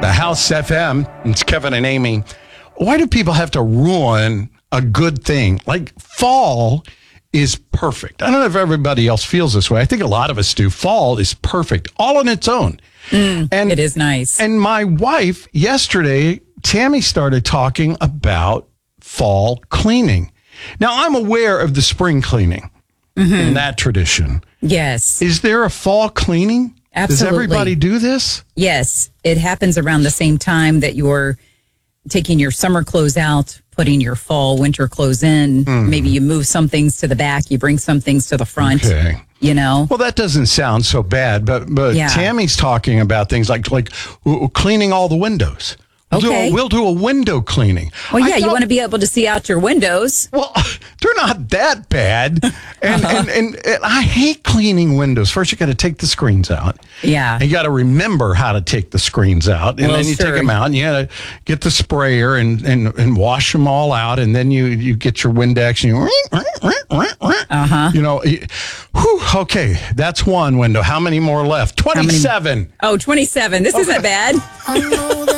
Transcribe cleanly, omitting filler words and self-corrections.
House FM. It's Kevin and Amy. Why do people have to ruin a good thing? Like fall is perfect. I don't know if everybody else feels this way. I think a lot of us do. Fall is perfect, all on its own. And it is nice. And my wife, yesterday, Tammy started talking about fall cleaning. Now, I'm aware of the spring cleaning in that tradition. Yes. Is there a fall cleaning? Absolutely. Does everybody do this? Yes. It happens around the same time that you're taking your summer clothes out, putting your fall, winter clothes in. Maybe you move some things to the back, you bring some things to the front. Okay. You know? Well, that doesn't sound so bad, but Yeah. Tammy's talking about things like cleaning all the windows. Okay. We'll do a window cleaning. Well, yeah, you want to be able to see out your windows. Well, they're not that bad. And I hate cleaning windows. First, you got to take the screens out. Yeah. And you got to remember how to take the screens out. And then you take them out and you got to get the sprayer and wash them all out. And then you get your Windex and you know, okay, that's one window. How many more left? 27. Oh, 27. This isn't bad.